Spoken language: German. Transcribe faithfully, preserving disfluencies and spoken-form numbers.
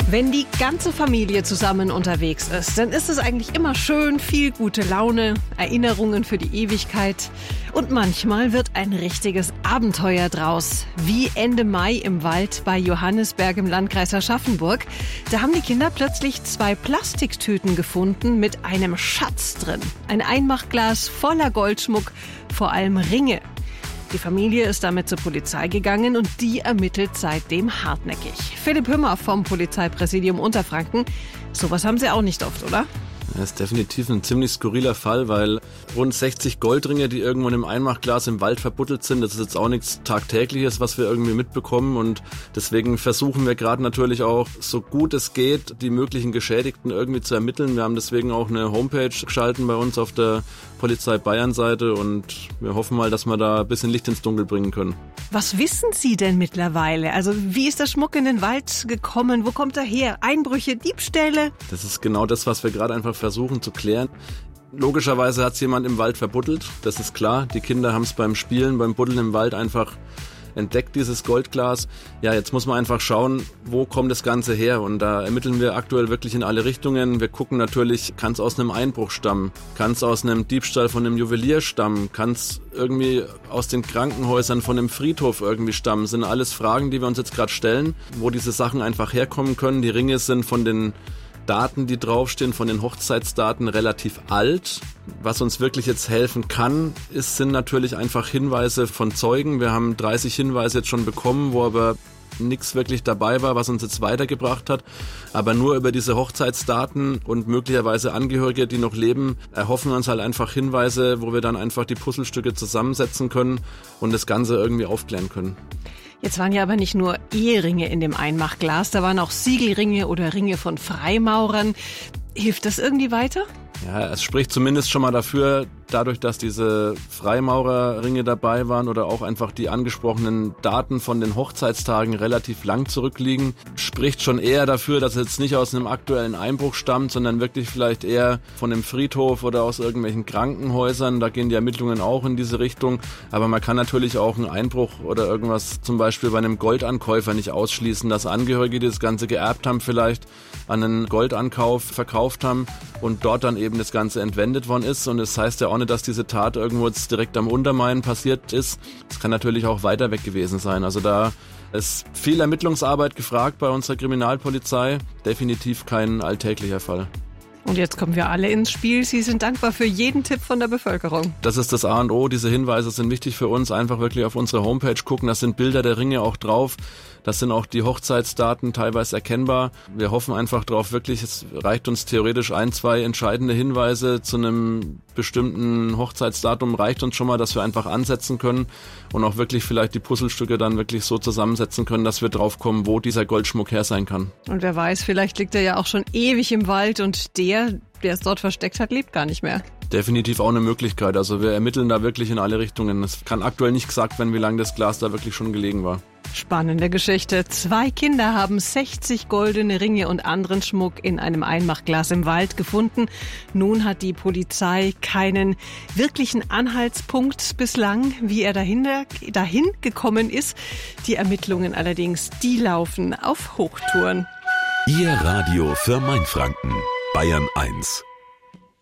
Wenn die ganze Familie zusammen unterwegs ist, dann ist es eigentlich immer schön, viel gute Laune, Erinnerungen für die Ewigkeit. Und manchmal wird ein richtiges Abenteuer draus. Wie Ende Mai im Wald bei Johannisberg im Landkreis Aschaffenburg. Da haben die Kinder plötzlich zwei Plastiktüten gefunden mit einem Schatz drin. Ein Einmachglas voller Goldschmuck, vor allem Ringe. Die Familie ist damit zur Polizei gegangen und die ermittelt seitdem hartnäckig. Philipp Hümmer vom Polizeipräsidium Unterfranken. Sowas haben Sie auch nicht oft, oder? Das ist definitiv ein ziemlich skurriler Fall, weil rund sechzig Goldringe, die irgendwo in einem Einmachglas im Wald verbuddelt sind, das ist jetzt auch nichts Tagtägliches, was wir irgendwie mitbekommen, und deswegen versuchen wir gerade natürlich auch, so gut es geht, die möglichen Geschädigten irgendwie zu ermitteln. Wir haben deswegen auch eine Homepage geschalten bei uns auf der Polizei Bayern-Seite und wir hoffen mal, dass wir da ein bisschen Licht ins Dunkel bringen können. Was wissen Sie denn mittlerweile? Also wie ist der Schmuck in den Wald gekommen? Wo kommt er her? Einbrüche, Diebstähle? Das ist genau das, was wir gerade einfach versuchen zu klären. Logischerweise hat es jemand im Wald verbuddelt, das ist klar. Die Kinder haben es beim Spielen, beim Buddeln im Wald einfach entdeckt, dieses Goldglas. Ja, jetzt muss man einfach schauen, wo kommt das Ganze her, und da ermitteln wir aktuell wirklich in alle Richtungen. Wir gucken natürlich, kann es aus einem Einbruch stammen, kann es aus einem Diebstahl von einem Juwelier stammen, kann es irgendwie aus den Krankenhäusern von einem Friedhof irgendwie stammen. Das sind alles Fragen, die wir uns jetzt gerade stellen, wo diese Sachen einfach herkommen können. Die Ringe sind von den Daten, die draufstehen, von den Hochzeitsdaten relativ alt. Was uns wirklich jetzt helfen kann, ist, sind natürlich einfach Hinweise von Zeugen. Wir haben dreißig Hinweise jetzt schon bekommen, wo aber nichts wirklich dabei war, was uns jetzt weitergebracht hat. Aber nur über diese Hochzeitsdaten und möglicherweise Angehörige, die noch leben, erhoffen wir uns halt einfach Hinweise, wo wir dann einfach die Puzzlestücke zusammensetzen können und das Ganze irgendwie aufklären können. Jetzt waren ja aber nicht nur Eheringe in dem Einmachglas, da waren auch Siegelringe oder Ringe von Freimaurern. Hilft das irgendwie weiter? Ja, es spricht zumindest schon mal dafür, dadurch, dass diese Freimaurerringe dabei waren oder auch einfach die angesprochenen Daten von den Hochzeitstagen relativ lang zurückliegen, spricht schon eher dafür, dass es jetzt nicht aus einem aktuellen Einbruch stammt, sondern wirklich vielleicht eher von einem Friedhof oder aus irgendwelchen Krankenhäusern. Da gehen die Ermittlungen auch in diese Richtung. Aber man kann natürlich auch einen Einbruch oder irgendwas zum Beispiel bei einem Goldankäufer nicht ausschließen, dass Angehörige, die das Ganze geerbt haben, vielleicht an einen Goldankauf verkauft haben und dort dann eben das Ganze entwendet worden ist. Und das heißt ja auch nicht, dass diese Tat irgendwo jetzt direkt am Untermain passiert ist. Es kann natürlich auch weiter weg gewesen sein. Also da ist viel Ermittlungsarbeit gefragt bei unserer Kriminalpolizei. Definitiv kein alltäglicher Fall. Und jetzt kommen wir alle ins Spiel. Sie sind dankbar für jeden Tipp von der Bevölkerung. Das ist das A und O. Diese Hinweise sind wichtig für uns. Einfach wirklich auf unsere Homepage gucken. Da sind Bilder der Ringe auch drauf. Das sind auch die Hochzeitsdaten teilweise erkennbar. Wir hoffen einfach drauf, wirklich, es reicht uns theoretisch ein, zwei entscheidende Hinweise zu einem bestimmten Hochzeitsdatum, reicht uns schon mal, dass wir einfach ansetzen können und auch wirklich vielleicht die Puzzlestücke dann wirklich so zusammensetzen können, dass wir drauf kommen, wo dieser Goldschmuck her sein kann. Und wer weiß, vielleicht liegt er ja auch schon ewig im Wald und der, der es dort versteckt hat, lebt gar nicht mehr. Definitiv auch eine Möglichkeit. Also wir ermitteln da wirklich in alle Richtungen. Es kann aktuell nicht gesagt werden, wie lange das Glas da wirklich schon gelegen war. Spannende Geschichte. Zwei Kinder haben sechzig goldene Ringe und anderen Schmuck in einem Einmachglas im Wald gefunden. Nun hat die Polizei keinen wirklichen Anhaltspunkt bislang, wie er dahin, dahin gekommen ist. Die Ermittlungen allerdings, die laufen auf Hochtouren. Ihr Radio für Mainfranken, Bayern eins.